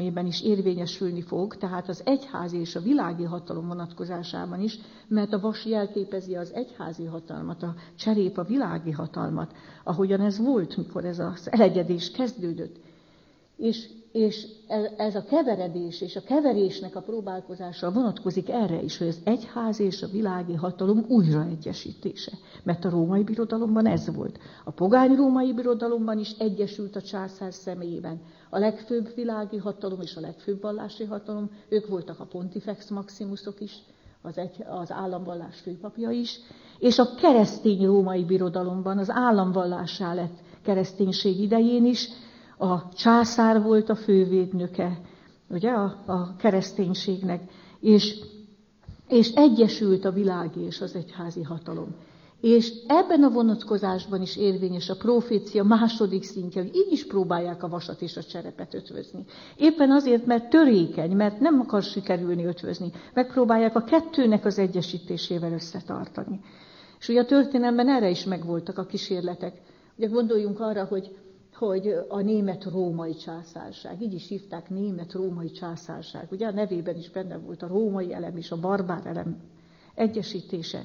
értelmében is érvényesülni fog, tehát az egyházi és a világi hatalom vonatkozásában is, mert a vas jelképezi az egyházi hatalmat, a cserép a világi hatalmat, ahogyan ez volt, mikor ez az elegyedés kezdődött. És ez a keveredés és a keverésnek a próbálkozása vonatkozik erre is, hogy az egyházi és a világi hatalom újraegyesítése. Mert a római birodalomban ez volt. A pogány római birodalomban is egyesült a császár személyében. A legfőbb világi hatalom és a legfőbb vallási hatalom, ők voltak a Pontifex Maximusok is, az államvallás főpapja is, és a keresztény római birodalomban az államvallássá lett kereszténység idején is, a császár volt a fővédnöke, ugye, a kereszténységnek, és egyesült a világi és az egyházi hatalom. És ebben a vonatkozásban is érvényes a profécia második szintje, hogy így is próbálják a vasat és a cserepet ötvözni. Éppen azért, mert törékeny, mert nem akar sikerülni ötvözni. Megpróbálják a kettőnek az egyesítésével összetartani. És ugye a történelemben erre is megvoltak a kísérletek. Ugye gondoljunk arra, hogy a német-római császárság, így is hívták német-római császárság. Ugye a nevében is benne volt a római elem és a barbár elem egyesítése.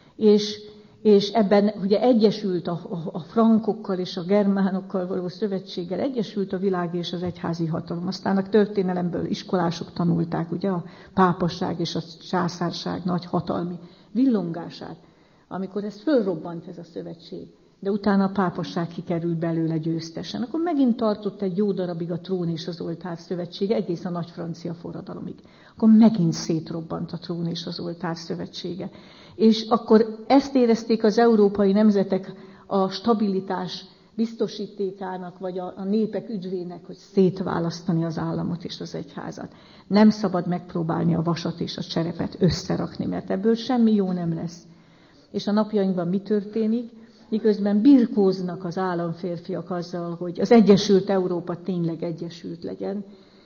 És ebben ugye egyesült a frankokkal és a germánokkal való szövetséggel, egyesült a világi és az egyházi hatalom. Aztán a történelemből iskolások tanulták ugye a pápasság és a császárság nagy hatalmi villongását, amikor ez fölrobbant ez a szövetség. De utána a pápasság kikerült belőle győztesen. Akkor megint tartott egy jó darabig a trón és az oltár szövetsége, egész a nagy francia forradalomig. Akkor megint szétrobbant a trón és az oltár szövetsége. És akkor ezt érezték az európai nemzetek a stabilitás biztosítékának, vagy a népek üdvének, hogy szétválasztani az államot és az egyházat. Nem szabad megpróbálni a vasat és a cserepet összerakni, mert ebből semmi jó nem lesz. És a napjainkban mi történik? Miközben birkóznak az államférfiak azzal, hogy az Egyesült Európa tényleg egyesült legyen,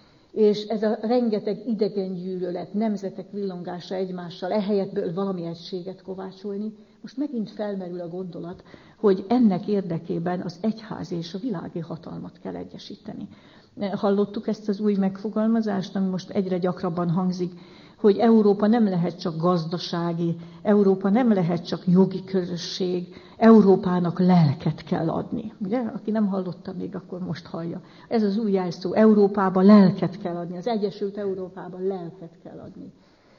és ez a rengeteg idegen gyűlölet, nemzetek villongása egymással, ehelyett valami egységet kovácsolni, most megint felmerül a gondolat, hogy ennek érdekében az egyházi és a világi hatalmat kell egyesíteni. Hallottuk ezt az új megfogalmazást, ami most egyre gyakrabban hangzik, hogy Európa nem lehet csak gazdasági, Európa nem lehet csak jogi közösség, Európának lelket kell adni. Ugye? Aki nem hallotta még, akkor most hallja. Ez az új jelszó, Európába lelket kell adni, az Egyesült Európában lelket kell adni.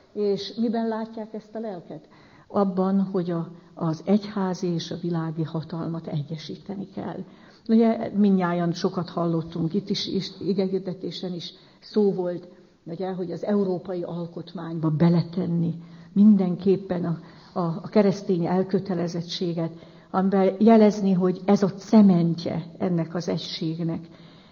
És miben látják ezt a lelket? Abban, hogy az egyházi és a világi hatalmat egyesíteni kell. Ugye mindnyájan sokat hallottunk, itt is igehirdetésen is szó volt, ugye, hogy az európai alkotmányba beletenni mindenképpen a keresztény elkötelezettséget, amiben jelezni, hogy ez a cementje ennek az egységnek.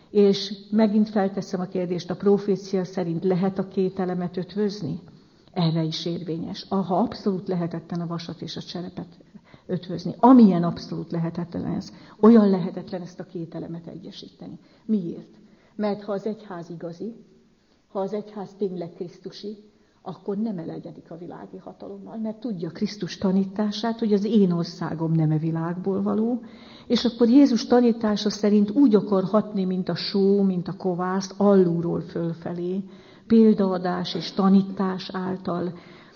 És megint felteszem a kérdést, a profécia szerint lehet a két elemet ötvözni? Erre is érvényes. Ha abszolút lehetetlen a vasat és a cserepet ötvözni. Amilyen abszolút lehetetlen ez, olyan lehetetlen ezt a két elemet egyesíteni. Miért? Mert ha az egyház igazi, ha az egyház tényleg krisztusi, akkor nem elegedik a világi hatalommal, mert tudja Krisztus tanítását, hogy az én országom nem e világból való, és akkor Jézus tanítása szerint úgy akar hatni, mint a só, mint a kovász, alulról fölfelé, példaadás és tanítás által.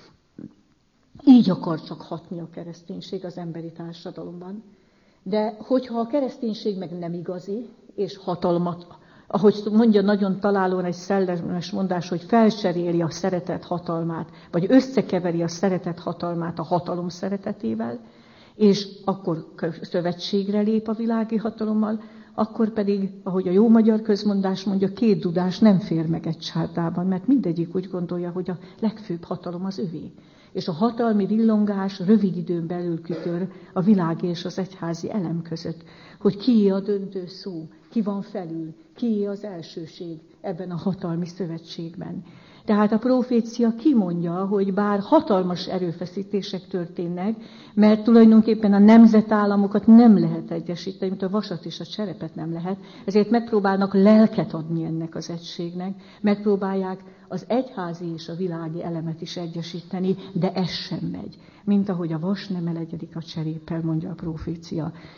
Így akar csak hatni a kereszténység az emberi társadalomban. De hogyha a kereszténység meg nem igazi, és hatalmat, ahogy mondja nagyon találóan egy szellemes mondás, hogy felcseréli a szeretet hatalmát, vagy összekeveri a szeretet hatalmát a hatalom szeretetével, és akkor szövetségre lép a világi hatalommal, akkor pedig, ahogy a jó magyar közmondás mondja, két dudás nem fér meg egy csárdában, mert mindegyik úgy gondolja, hogy a legfőbb hatalom az övé. És a hatalmi villongás rövid időn belül kitör a világi és az egyházi elem között, hogy kié a döntő szó, ki van felül, kié az elsőség ebben a hatalmi szövetségben. Tehát a profécia kimondja, hogy bár hatalmas erőfeszítések történnek, mert tulajdonképpen a nemzetállamokat nem lehet egyesíteni, mint a vasat és a cserepet nem lehet, ezért megpróbálnak lelket adni ennek az egységnek, megpróbálják az egyházi és a világi elemet is egyesíteni, de ez sem megy, mint ahogy a vas nem elegyedik a cseréppel, mondja a profécia.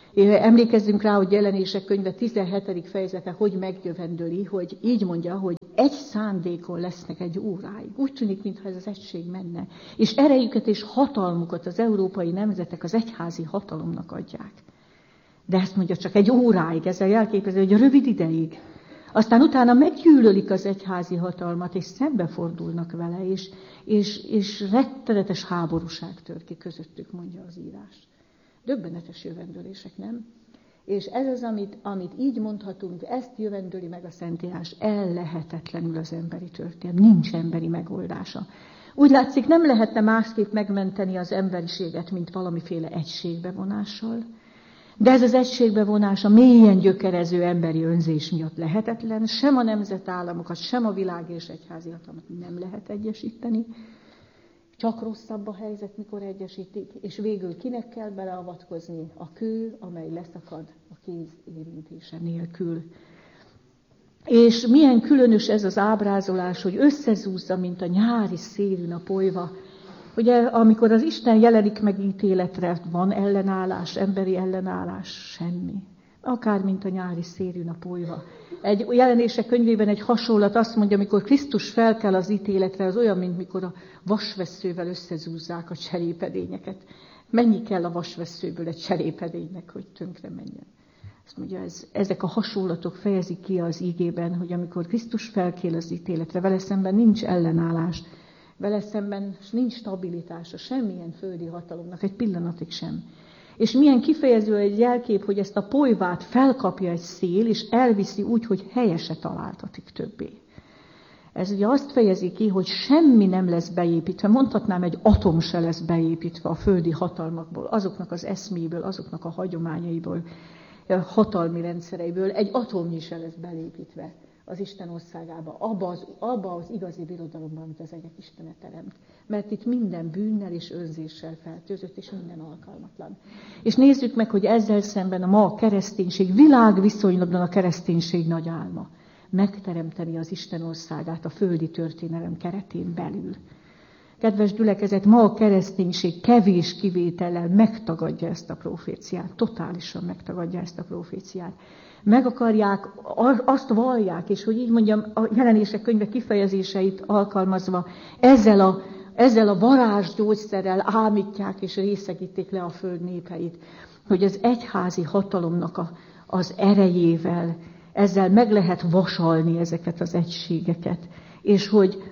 Emlékezzünk rá, hogy Jelenések könyve 17. fejezete hogy megjövendöli, hogy így mondja, hogy egy szándékon lesznek egy óráig. Úgy tűnik, mintha ez az egység menne. És erejüket és hatalmukat az európai nemzetek az egyházi hatalomnak adják. De ezt mondja, csak egy óráig, ezzel jelképező, hogy rövid ideig. Aztán utána meggyűlölik az egyházi hatalmat, és szembefordulnak vele, és rettenetes háborúság tör ki közöttük, mondja az írás. Döbbenetes jövendőlések, nem? És ez az, amit így mondhatunk, ezt jövendöli meg a Szentírás, ellehetetlenül az emberi történet, nincs emberi megoldása. Úgy látszik, nem lehetne másképp megmenteni az emberiséget, mint valamiféle egységbevonással. De ez az egységbevonás a mélyen gyökerező emberi önzés miatt lehetetlen, sem a nemzetállamokat, sem a világ és egyházi hatalmat nem lehet egyesíteni. Csak rosszabb a helyzet, mikor egyesítik, és végül kinek kell beleavatkozni? A kő, amely leszakad a kéz érintése nélkül. És milyen különös ez az ábrázolás, hogy összezúzza, mint a nyári szélűn a polyva. Ugye, amikor az Isten jelenik meg ítéletre, van ellenállás, emberi ellenállás, semmi. Akár, mint a nyári szélűn a polyva. Egy Jelenések könyvében egy hasonlat azt mondja, amikor Krisztus felkel az ítéletre, az olyan, mint mikor a vasvesszővel összezúzzák a cserépedényeket. Mennyi kell a vasvesszőből egy cserépedénynek, hogy tönkre menjen? Azt mondja, ezek a hasonlatok fejezik ki az ígében, hogy amikor Krisztus felkél az ítéletre, vele szemben nincs ellenállás, vele szemben nincs stabilitása, semmilyen földi hatalomnak, egy pillanatig sem. És milyen kifejező egy jelkép, hogy ezt a polyvát felkapja egy szél, és elviszi úgy, hogy helye se találtatik többé. Ez ugye azt fejezi ki, hogy semmi nem lesz beépítve, mondhatnám, egy atom se lesz beépítve a földi hatalmakból, azoknak az eszméből, azoknak a hagyományaiból, a hatalmi rendszereiből, egy atomnyi se lesz beépítve az Isten országába, abba az igazi birodalomban, amit az egyek Istene teremt. Mert itt minden bűnnel és önzéssel fertőzött, és minden alkalmatlan. És nézzük meg, hogy ezzel szemben a kereszténység, világviszonylatban a kereszténység nagy álma. Megteremteni az Isten országát a földi történelem keretén belül. Kedves gyülekezet, ma a kereszténység kevés kivétellel megtagadja ezt a proféciát, totálisan megtagadja ezt a proféciát. Meg akarják, azt vallják, és hogy így mondjam, a Jelenések könyve kifejezéseit alkalmazva, ezzel a varázsgyógyszerrel ámítják és részegítik le a föld népeit, hogy az egyházi hatalomnak az erejével, ezzel meg lehet vasalni ezeket az egységeket, és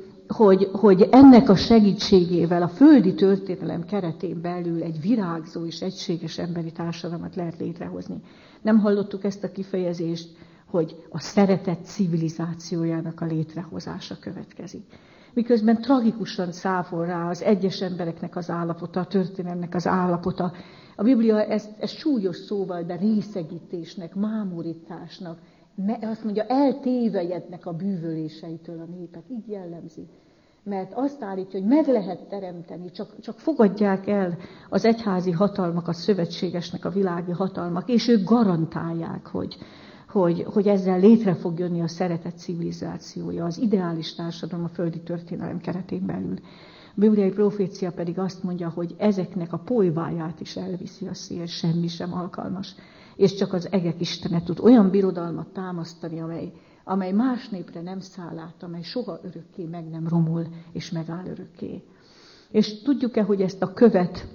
hogy ennek a segítségével a földi történelem keretén belül egy virágzó és egységes emberi társadalmat lehet létrehozni. Nem hallottuk ezt a kifejezést, hogy a szeretet civilizációjának a létrehozása következik. Miközben tragikusan száfol rá az egyes embereknek az állapota, a történelemnek az állapota. A Biblia ezt súlyos szóval, de részegítésnek, mámorításnak, azt mondja, eltévejednek a bűvöléseitől a népek. Így jellemzi. Mert azt állítja, hogy meg lehet teremteni, csak fogadják el az egyházi hatalmak, a szövetségesnek a világi hatalmak, és ők garantálják, hogy ezzel létre fog jönni a szeretet civilizációja, az ideális társadalom a földi történelem keretén belül. A bibliai profécia pedig azt mondja, hogy ezeknek a polyváját is elviszi a szél, semmi sem alkalmas. És csak az egek Istene tud olyan birodalmat támasztani, amely más népre nem száll át, amely soha örökké meg nem romol, és megáll örökké. És tudjuk-e, hogy ezt a követ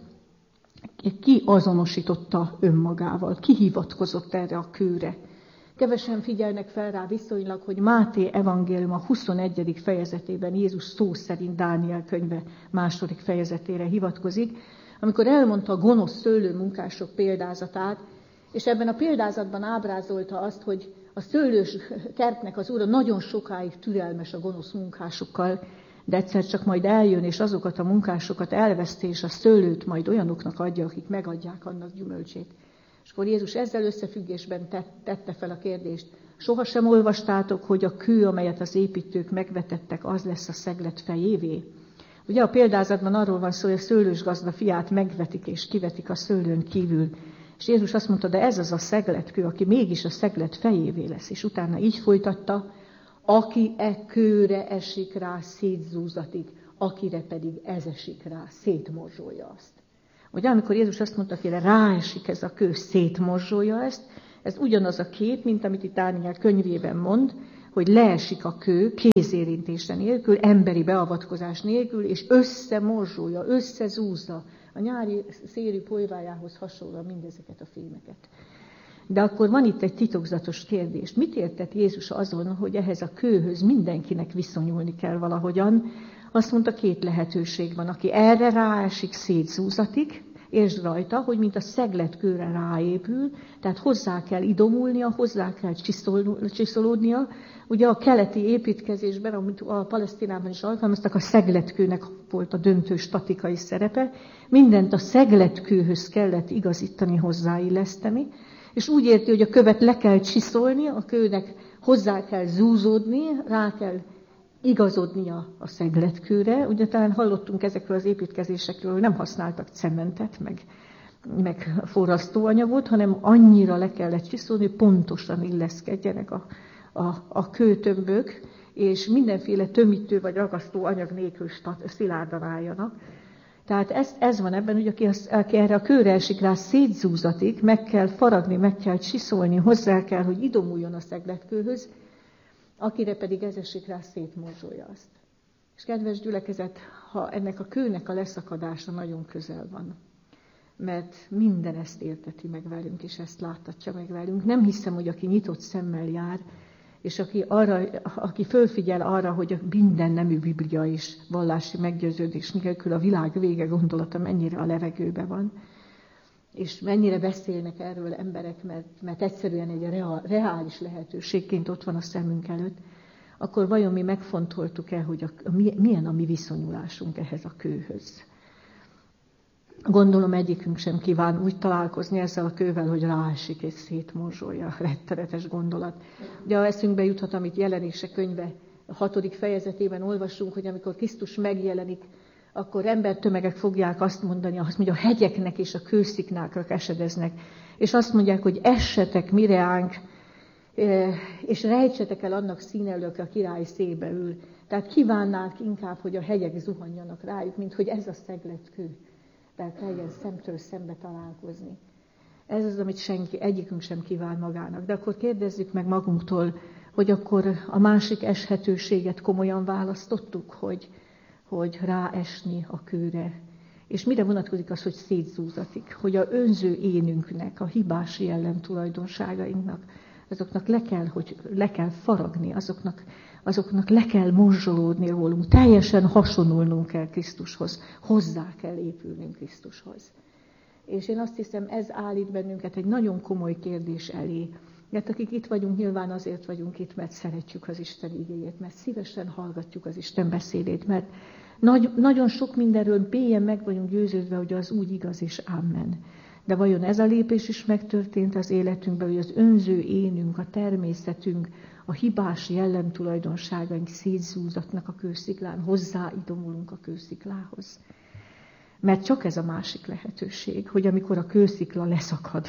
ki azonosította önmagával, ki hivatkozott erre a kőre? Kevesen figyelnek fel rá viszonylag, hogy Máté evangélium a 21. fejezetében Jézus szó szerint Dániel könyve 2. fejezetére hivatkozik, amikor elmondta a gonosz szőlőmunkások példázatát, és ebben a példázatban ábrázolta azt, hogy a szőlős kertnek az ura nagyon sokáig türelmes a gonosz munkásokkal, de egyszer csak majd eljön, és azokat a munkásokat elveszti, és a szőlőt majd olyanoknak adja, akik megadják annak gyümölcsét. És akkor Jézus ezzel összefüggésben tette fel a kérdést. Sohasem olvastátok, hogy a kő, amelyet az építők megvetettek, az lesz a szeglet fejévé? Ugye a példázatban arról van szó, hogy a szőlős gazda fiát megvetik és kivetik a szőlőn kívül. És Jézus azt mondta, de ez az a szegletkő, aki mégis a szeglet fejévé lesz. És utána így folytatta, aki kőre esik rá, szétzúzatik, akire pedig ez esik rá, szétmorzsolja azt. Ugye amikor Jézus azt mondta, hogy ráesik ez a kő, szétmorzsolja ezt, ez ugyanaz a kép, mint amit itt Dániel könyvében mond, hogy leesik a kő kézérintése nélkül, emberi beavatkozás nélkül, és összemorzsolja, összezúzza a nyári szélű polyvájához hasonlóan mindezeket a fémeket. De akkor van itt egy titokzatos kérdés. Mit értett Jézus azon, hogy ehhez a kőhöz mindenkinek viszonyulni kell valahogyan? Azt mondta, 2 lehetőség van. Aki erre ráesik, szétzúzatik, értsd rajta, hogy mint a szegletkőre ráépül, tehát hozzá kell idomulnia, hozzá kell csiszolódnia. Ugye a keleti építkezésben, amit a Palesztinában is alkalmaztak, a szegletkőnek volt a döntő statikai szerepe. Mindent a szegletkőhöz kellett igazítani, hozzáilleszteni. És úgy érti, hogy a követ le kell csiszolni, a kőnek hozzá kell zúzódni, rá kell igazodnia a szegletkőre. Ugye talán hallottunk ezekről az építkezésekről, hogy nem használtak cementet, meg forrasztóanyagot, hanem annyira le kellett csiszolni, hogy pontosan illeszkedjenek a kőtömbök, és mindenféle tömítő vagy ragasztó anyag nélkül szilárdan álljanak. Tehát ez van ebben, hogy aki erre a kőre esik rá, szétzúzatik, meg kell faragni, meg kell csiszolni, hozzá kell, hogy idomuljon a szegletkőhöz, akire pedig ez esik rá, szétmorzsolja azt. És kedves gyülekezet, ha ennek a kőnek a leszakadása nagyon közel van, mert minden ezt érteti meg velünk, és ezt láttatja meg velünk. Nem hiszem, hogy aki nyitott szemmel jár, és aki fölfigyel arra, hogy minden nemű biblia és vallási meggyőződés nélkül a világ vége gondolata mennyire a levegőben van, és mennyire beszélnek erről emberek, mert egyszerűen egy reális lehetőségként ott van a szemünk előtt, akkor vajon mi megfontoltuk-e, hogy milyen a mi viszonyulásunk ehhez a kőhöz? Gondolom egyikünk sem kíván úgy találkozni ezzel a kővel, hogy ráesik és szétmorzsolja, rettenetes gondolat. De ha eszünkbe juthat, amit Jelenések könyve 6. fejezetében olvasunk, hogy amikor Krisztus megjelenik, akkor embertömegek fogják azt mondani, hogy a hegyeknek és a kősziklákra esedeznek, és azt mondják, hogy essetek mireánk, és rejtsetek el annak színe, aki a király szébe ül. Tehát kívánnák inkább, hogy a hegyek zuhanjanak rájuk, mint hogy ez a szegletkő. Tehát legyen szemtől szembe találkozni. Ez az, amit egyikünk sem kíván magának. De akkor kérdezzük meg magunktól, hogy akkor a másik eshetőséget komolyan választottuk, hogy ráesni a kőre. És mire vonatkozik az, hogy szétzúzatik? Hogy a önző énünknek, a hibás jellem tulajdonságainknak, azoknak le kell faragni, azoknak le kell morzsolódni rólunk, teljesen hasonulnunk kell Krisztushoz, hozzá kell épülnünk Krisztushoz. És én azt hiszem, ez állít bennünket egy nagyon komoly kérdés elé. Mert akik itt vagyunk, nyilván azért vagyunk itt, mert szeretjük az Isten igéjét, mert szívesen hallgatjuk az Isten beszédét, mert nagyon sok mindenről mélyen meg vagyunk győződve, hogy az úgy igaz és amen. De vajon ez a lépés is megtörtént az életünkben, hogy az önző énünk, a természetünk, a hibás jellemtulajdonságaink szétzúzatnak a kősziklán, hozzáidomulunk a kősziklához. Mert csak ez a másik lehetőség, hogy amikor a kőszikla leszakad,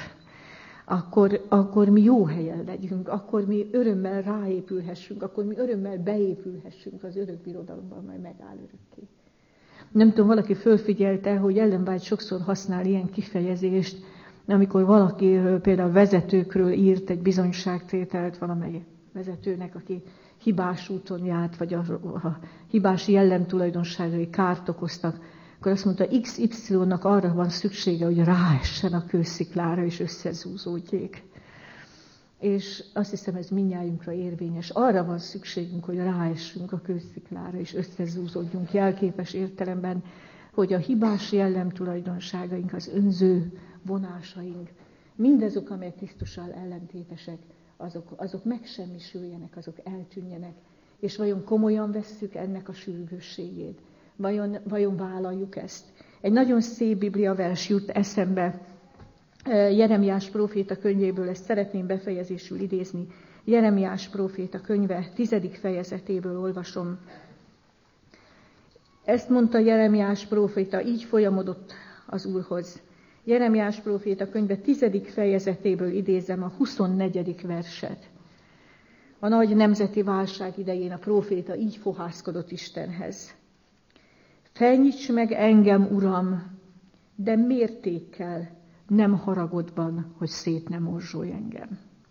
akkor mi jó helyen legyünk, akkor mi örömmel ráépülhessünk, akkor mi örömmel beépülhessünk az örök birodalomban, majd megáll örökké. Nem tudom, valaki fölfigyelte, hogy Ellen White sokszor használ ilyen kifejezést, amikor valaki például vezetőkről írt egy bizonyságtételt valamely vezetőnek, aki hibás úton járt, vagy a hibás jellemtulajdonságai kárt okoztak, akkor azt mondta, XY-nak arra van szüksége, hogy ráessen a kősziklára és összezúzódjék. És azt hiszem, ez mindnyájunkra érvényes. Arra van szükségünk, hogy ráessünk a kősziklára és összezúzódjunk jelképes értelemben, hogy a hibás jellemtulajdonságaink, az önző vonásaink, mindazok, amelyek Krisztussal ellentétesek, azok megsemmisüljenek, azok eltűnjenek. És vajon komolyan vesszük ennek a sürgősségét? Vajon vállaljuk ezt? Egy nagyon szép bibliavers jut eszembe, Jeremiás próféta könyvéből, ezt szeretném befejezésül idézni. Jeremiás próféta könyve 10. fejezetéből olvasom. Ezt mondta Jeremiás próféta, így folyamodott az Úrhoz. Jeremiás próféta könyve 10. fejezetéből idézem a 24. verset. A nagy nemzeti válság idején a próféta így fohászkodott Istenhez. Fenyíts meg engem, Uram, de mértékkel, nem haragodban, hogy szét nem morzsolj engem.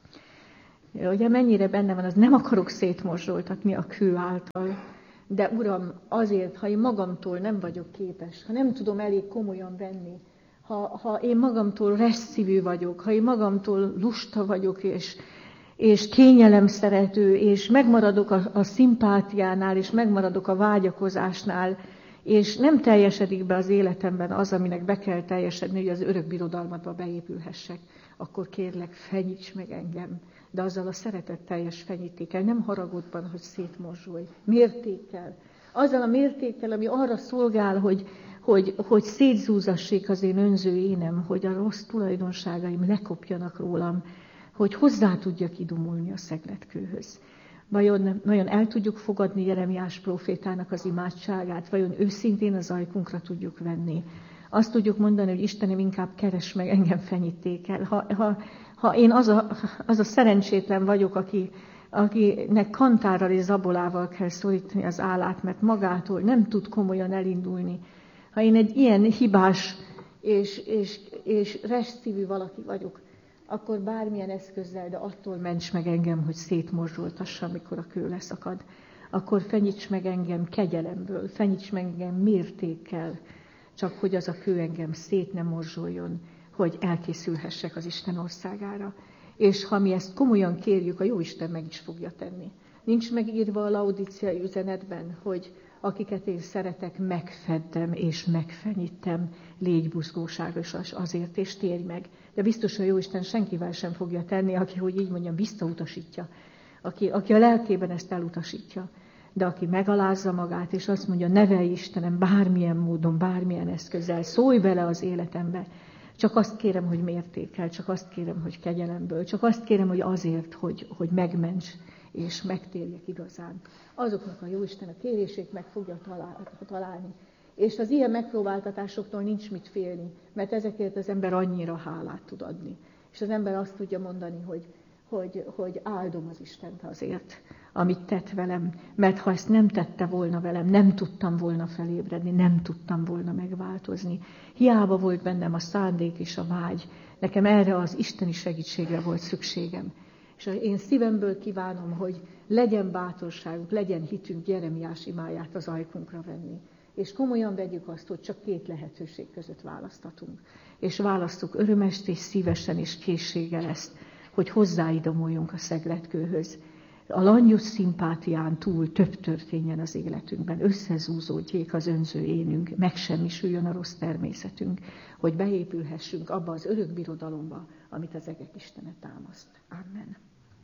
Ugye mennyire benne van, az nem akarok szétmorzsoltatni a kő által, de Uram, azért, ha én magamtól nem vagyok képes, ha nem tudom elég komolyan venni, ha én magamtól resszívű vagyok, ha én magamtól lusta vagyok, és kényelemszerető, és megmaradok a szimpátiánál, és megmaradok a vágyakozásnál, és nem teljesedik be az életemben az, aminek be kell teljesedni, hogy az örök birodalmatba beépülhessek, akkor kérlek, fenyíts meg engem, de azzal a szeretetteljes fenyítékkel, nem haragodban, hogy szétmorzsolj, mértékkel. Azzal a mértékkel, ami arra szolgál, hogy szétzúzassék az én önző énem, hogy a rossz tulajdonságaim lekopjanak rólam, hogy hozzá tudjak idomulni a szegletkőhöz. Vajon el tudjuk fogadni Jeremiás prófétának az imádságát? Vajon őszintén az ajkunkra tudjuk venni? Azt tudjuk mondani, hogy Istenem, inkább keresd meg engem fenyítékkel. Ha én az a szerencsétlen vagyok, akinek kantárral és zabolával kell szorítani az állát, mert magától nem tud komolyan elindulni. Ha én egy ilyen hibás és resszívű valaki vagyok, akkor bármilyen eszközzel, de attól ments meg engem, hogy szétmorzsoltassam, mikor a kő leszakad. Akkor fenyíts meg engem kegyelemből, fenyíts meg engem mértékkel, csak hogy az a kő engem szét ne morzsoljon, hogy elkészülhessek az Isten országára. És ha mi ezt komolyan kérjük, a Jóisten meg is fogja tenni. Nincs megírva a laudíciai üzenetben, hogy akiket én szeretek, megfeddem és megfenyítem, légy buzgóságos azért, és térj meg. De biztos, hogy Jóisten senkivel sem fogja tenni, aki, hogy így mondjam, visszautasítja. Aki a lelkében ezt elutasítja. De aki megalázza magát, és azt mondja, nevelj Istenem bármilyen módon, bármilyen eszközzel, szólj bele az életembe. Csak azt kérem, hogy mértékkel, csak azt kérem, hogy kegyelemből, csak azt kérem, hogy azért, hogy megments, és megtérjek igazán. Azoknak a Jóisten a kérését meg fogja találni. És az ilyen megpróbáltatásoktól nincs mit félni, mert ezekért az ember annyira hálát tud adni. És az ember azt tudja mondani, hogy áldom az Istent azért, amit tett velem, mert ha ezt nem tette volna velem, nem tudtam volna felébredni, nem tudtam volna megváltozni. Hiába volt bennem a szándék és a vágy, nekem erre az isteni segítségre volt szükségem. És én szívemből kívánom, hogy legyen bátorságunk, legyen hitünk Jeremiás imáját az ajkunkra venni. És komolyan vegyük azt, hogy csak két lehetőség között választatunk. És választjuk örömest és szívesen és készséggel ezt, hogy hozzáidomuljunk a szegletkőhöz. A langyos szimpátián túl több történjen az életünkben, összezúzódjék az önző énünk, megsemmisüljön a rossz természetünk, hogy beépülhessünk abba az örök birodalomba, amit az egek Istene támaszt. Amen.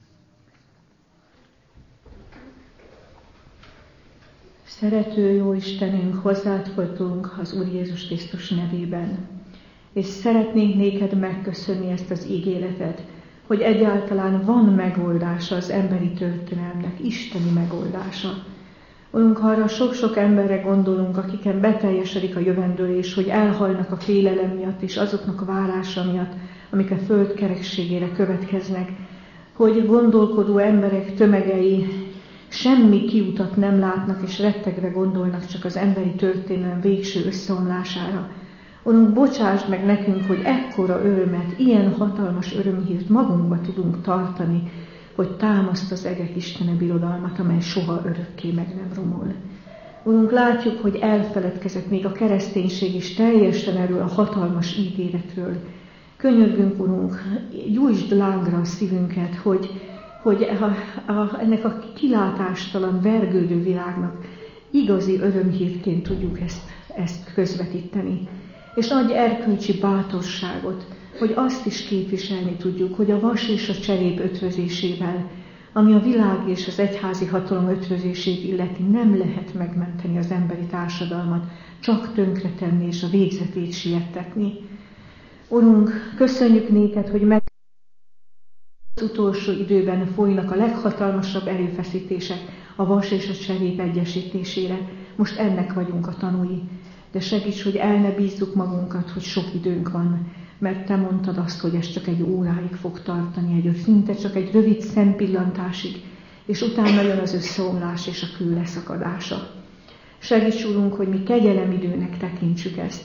Szerető jó Istenünk, hozzád fordulunk az Úr Jézus Krisztus nevében, és szeretnénk néked megköszönni ezt az ígéretet, hogy egyáltalán van megoldása az emberi történelmnek, isteni megoldása. Urunk, arra sok-sok emberre gondolunk, akiken beteljesedik a jövendőlés, hogy elhalnak a félelem miatt és azoknak a várása miatt, amik a föld kerekségére következnek, hogy gondolkodó emberek tömegei semmi kiutat nem látnak, és rettegve gondolnak csak az emberi történelem végső összeomlására. Urunk, bocsásd meg nekünk, hogy ekkora örömet, ilyen hatalmas örömhírt magunkba tudunk tartani, hogy támaszt az egek Istene birodalmat, amely soha örökké meg nem romol. Urunk, látjuk, hogy elfeledkezett még a kereszténység is teljesen erről a hatalmas ígéretről. Könyörgünk, Urunk, gyújtsd lángra a szívünket, hogy ennek a kilátástalan, vergődő világnak igazi örömhírként tudjuk ezt közvetíteni. És adj erkölcsi bátorságot, hogy azt is képviselni tudjuk, hogy a vas és a cserép ötvözésével, ami a világ és az egyházi hatalom ötvözését illeti, nem lehet megmenteni az emberi társadalmat, csak tönkretenni és a végzetét siettetni. Urunk, köszönjük néked, hogy az utolsó időben folynak a leghatalmasabb erőfeszítések a vas és a cserép egyesítésére. Most ennek vagyunk a tanúi. De segíts, hogy el ne bízzuk magunkat, hogy sok időnk van, mert te mondtad azt, hogy ez csak egy óráig fog tartani, szinte csak egy rövid szempillantásig, és utána jön az összeomlás és a kő leszakadása. Segíts, Urunk, hogy mi kegyelemidőnek tekintsük ezt.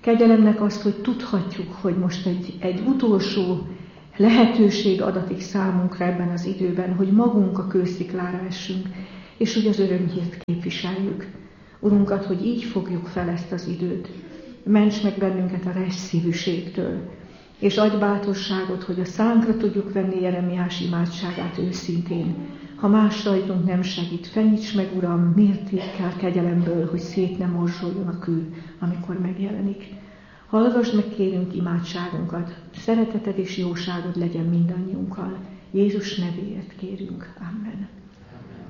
Kegyelemnek azt, hogy tudhatjuk, hogy most egy utolsó lehetőség adatik számunkra ebben az időben, hogy magunk a kősziklára essünk, és hogy az örömhírt képviseljük. Urunkat, hogy így fogjuk fel ezt az időt. Ments meg bennünket a resszívűségtől, és adj bátorságot, hogy a szánkra tudjuk venni Jeremiás imádságát őszintén. Ha más rajtunk nem segít, fenyíts meg, Uram, mértékkel, kegyelemből, hogy szét ne morzsoljon a kő, amikor megjelenik. Hallgass meg, kérünk, imádságunkat, szereteted és jóságod legyen mindannyiunkkal. Jézus nevéért kérünk. Amen.